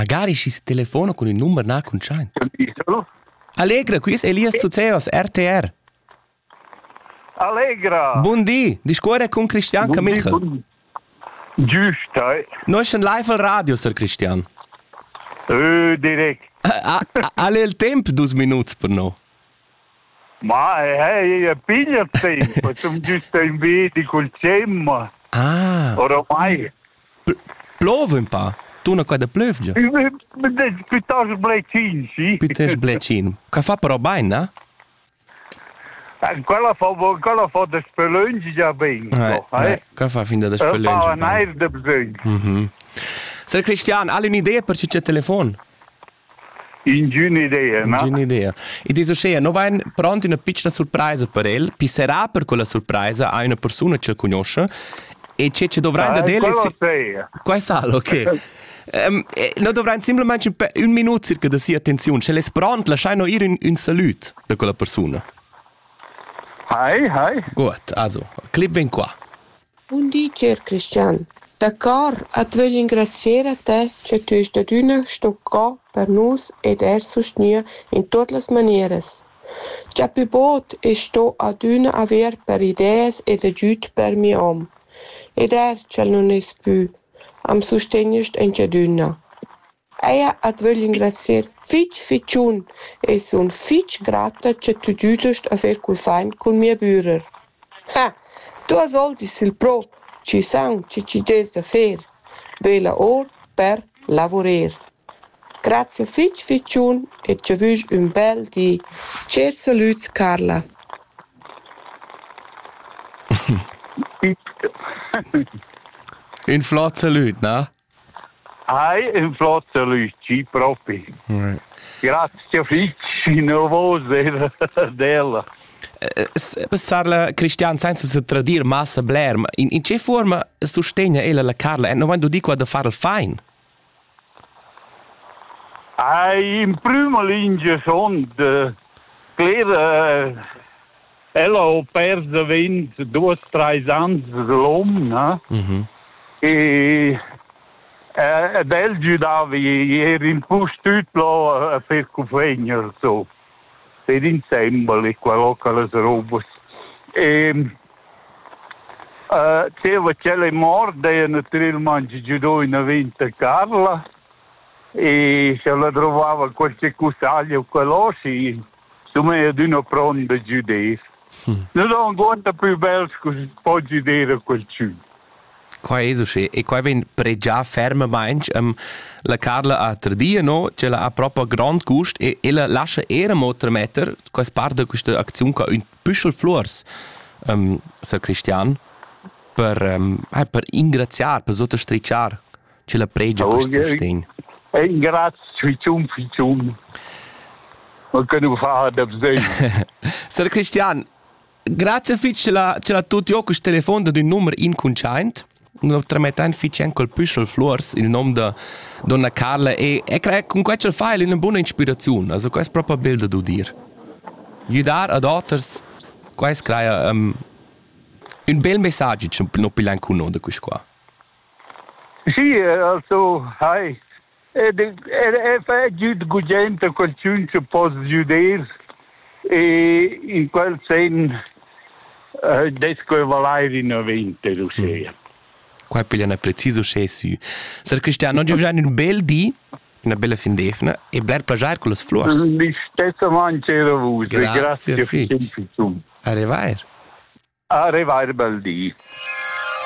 Magari si telefona con il numero na conscient. Ditelo. Allegra, qui è Elias Tuzeos, RTR. Allegra. Buondì, discuore con Christian Camichel. Giusto, Noi è live al radio, Sir Christian. Direct. Alle il tempo 2 minuti per noi. Ma piglia tempo, sono giusto in vedi col cemma. Ah. Ormai. Plove un po'. Tu non quando plove già? Piuttosto blecin, sì. Piuttosto blecin. Che fa però bene, no? Quella fa da spelungi già bene. Che fa fin da spelungi? Fa un air da bisogno. Sir Christian, hai un'idea per c'è telefono? Un'idea, no? Un'idea. E dice che non vai pronti una piccola sorpresa per lui, pisserà per quella sorpresa a una persona che conosce e che dovrà da delle... Qua è salo, ok. Noi dovremmo semplicemente un minuto circa di sua attenzione. Se l'è pronto, lasciamo ir un saluto da quella persona. Hi. Gut, also, clip ven qua. Buondì, Sir Christian. D'accordo, voglio ringraziare te che tu hai sto qua per noi ed sostenere in tutte le maniere. Già più bot e sto ad aver per idee ed aiuto per mio uomo. Ed che non è più, am sostegno in ciaduna. Io voglio ringraziare ficciun e sono grata che tu aiuti a fare quel fine con mio Bührer. Tu hai soldi sul pro. Ci sono che ci des da fare, vela or per lavorare. Grazie ficciun e ci vuoi un bel di. Ciao saluts Carla. Un flot salut, no? Un flot salut, sì, proprio. Grazie ficci, nervosa della. Sarla Christian senza se tradire massa Blair, ma in che forma sostegna ella la Carla? E non quando dico da fare il fine? In prima linea sono ella ha perso 2-3 anni l'uomo, no? E del giudava era imposto a fare confegno, so. Per insieme quello che le robe. C'è le morte naturalmente giudò in vita Carla e se la trovava qualche cosaglia o quello sì, insomma è di una pronta giudere. Non ho ancora più bello che può giudere quel ciù. Qua è così, e qua viene pregià fermamente la Carla a tradire, no? C'è la ha proprio grand gusto e la lascia era motor mettere, qua parte di questa azione che un puschel flors, Sir Christian, per ingraziare, per sottostricciare, c'è la pregia questo sostegno. Grazie, ficciun. Ma che non fa da bisogno. Sir Christian, grazie ce l'ha tutti o questo telefono di un numero inconsciente. Noi tramettiamo anche col Puschel Flors il nome di Donna Carla e con questo file una buona ispirazione. Also, questo è proprio il bello da dire. Aiutare ad altri, questo crea un bel messaggio che non pigliamo con noi da questo qua. Sì, also, fa aiuto gente qualcuno che può aiutare e in quel senso desco e valere in avente, lo sia. Qua pigliano preciso che su. Sir Christian, oggi abbiamo un bel dì, una bella fin d'efna e bel piacere con le flors. Di stessa mancera voi. Grazie. Arrivare. Arrivare bel dì.